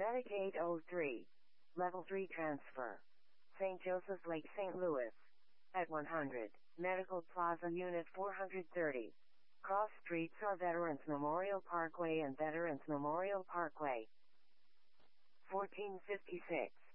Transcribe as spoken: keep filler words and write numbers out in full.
Attic eight oh three. Level three transfer. Saint Joseph's Lake, Saint Louis. At one hundred. Medical Plaza Unit four thirty. Cross streets are Veterans Memorial Parkway and Veterans Memorial Parkway. fourteen fifty-six.